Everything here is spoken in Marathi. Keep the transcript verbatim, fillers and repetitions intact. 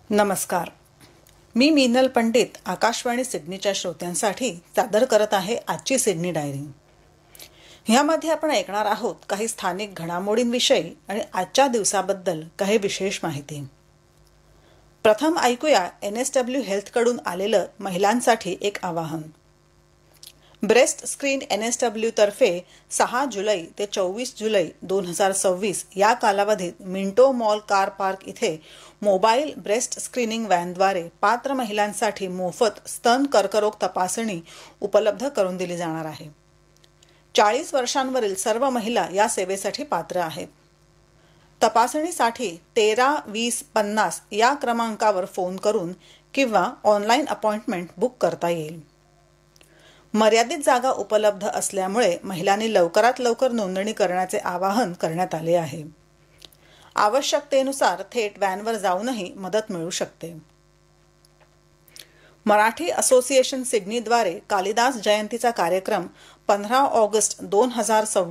नमस्कार. मी मीनल पंडित आकाशवाणी सिडनीच्या श्रोत्यांसाठी सादर करत आहे आजची सिडनी डायरी. ह्यामध्ये आपण ऐकणार आहोत काही स्थानिक घडामोडींविषयी आणि आजच्या दिवसाबद्दल काही विशेष माहिती. प्रथम ऐकूया एन एस डब्ल्यू हेल्थकडून आलेलं महिलांसाठी एक आवाहन. Breast screen N S W तर्फे सहा जुलै ते चोवीस जुलै दोन हजार सव्वीस या कालावधीत मिंटो मॉल कार पार्क इथे मोबाईल ब्रेस्ट स्क्रीनिंग व्हॅनद्वारे पात्र महिलांसाठी मोफत स्तन कर्करोग तपासणी उपलब्ध करून दिली जाणार आहे. चाळीस वर्षांवरील सर्व महिला या सेवेसाठी पात्र आहेत. तपासणीसाठी तेरा वीस पन्नास या क्रमांकावर फोन करून किंवा ऑनलाईन अपॉइंटमेंट बुक करता येईल. मर्यादित जागा उपलब्ध असल्यामुळे महिलांनी लवकरात लवकर नोंदणी करण्याचे आवाहन करण्यात आले आहे. आवश्यकतेनुसार थेट व्हॅनवर जाऊनही मदत मिळू शकते. मराठी असोसिएशन सिडनीद्वारे कालिदास जयंतीचा कार्यक्रम पंधरा ऑगस्ट दोन हजार सव्वीस